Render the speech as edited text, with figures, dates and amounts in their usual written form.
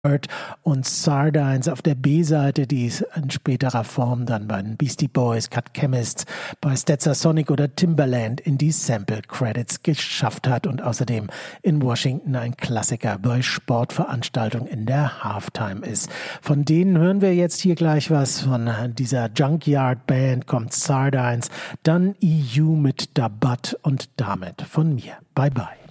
und Sardines auf der B-Seite, die es in späterer Form dann bei den Beastie Boys, Cut Chemists, bei Stetsasonic oder Timbaland in die Sample Credits geschafft hat und außerdem in Washington ein Klassiker bei Sportveranstaltungen in der Halftime ist. Von denen hören wir jetzt hier gleich was. Von dieser Junkyard Band kommt Sardines, dann EU mit Da Butt und damit von mir. Bye bye.